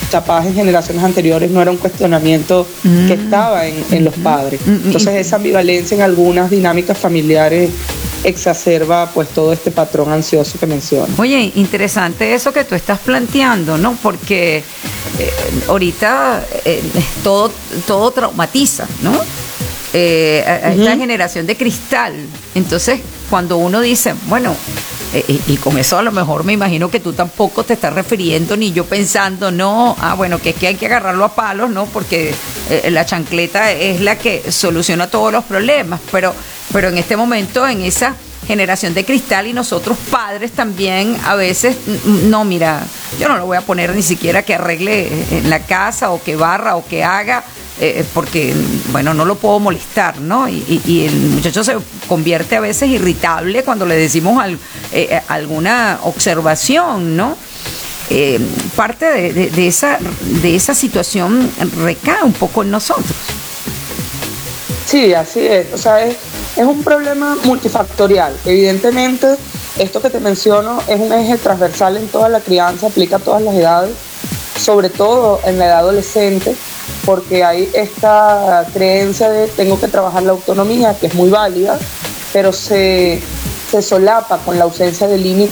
capaz en generaciones anteriores no era un cuestionamiento que estaba en los padres. Entonces esa ambivalencia en algunas dinámicas familiares exacerba pues todo este patrón ansioso que menciono. Oye, interesante eso que tú estás planteando, ¿no? Porque ahorita todo traumatiza, ¿no? A esta generación de cristal. Entonces, cuando uno dice, bueno, y con eso a lo mejor me imagino que tú tampoco te estás refiriendo, ni yo pensando, no, bueno, que es que hay que agarrarlo a palos, ¿no? Porque la chancleta es la que soluciona todos los problemas, pero en este momento, en esa generación de cristal, y nosotros padres también a veces, no, mira, yo no lo voy a poner ni siquiera que arregle en la casa o que barra o que haga, porque, bueno, no lo puedo molestar, ¿no? Y el muchacho se convierte a veces irritable cuando le decimos alguna observación, ¿no? Parte de esa situación recae un poco en nosotros. Sí, así es. O sea, es un problema multifactorial. Evidentemente, esto que te menciono es un eje transversal en toda la crianza, aplica a todas las edades, sobre todo en la edad adolescente, porque hay esta creencia de tengo que trabajar la autonomía, que es muy válida, pero se solapa con la ausencia de límites